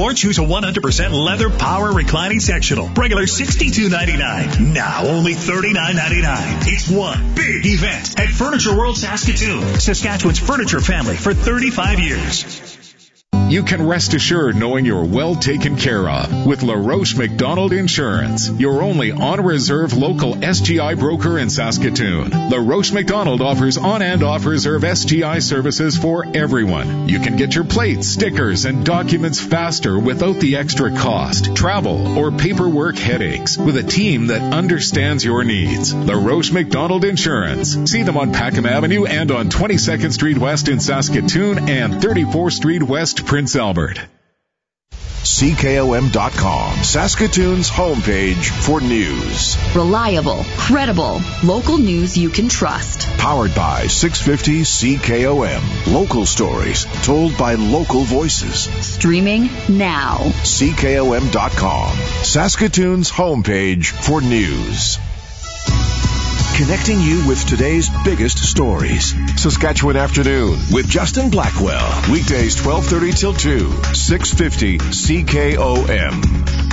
or choose a 100% leather power reclining sectional. Regular $62.99. Now only $39.99. It's one big event at Furniture World Saskatoon, Saskatchewan's furniture family for 35 years. You can rest assured knowing you're well taken care of with LaRoche McDonald Insurance, your only on-reserve local SGI broker in Saskatoon. LaRoche McDonald offers on- and off-reserve SGI services for everyone. You can get your plates, stickers, and documents faster without the extra cost, travel, or paperwork headaches with a team that understands your needs. LaRoche McDonald Insurance. See them on Packham Avenue and on 22nd Street West in Saskatoon and 34th Street West, Prince Albert. CKOM.com, Saskatoon's homepage for news. Reliable, credible, local news you can trust. Powered by 650 CKOM. Local stories told by local voices. Streaming now. CKOM.com, Saskatoon's homepage for news. Connecting you with today's biggest stories. Saskatchewan Afternoon with Justin Blackwell. Weekdays 12:30 till 2. 650 CKOM.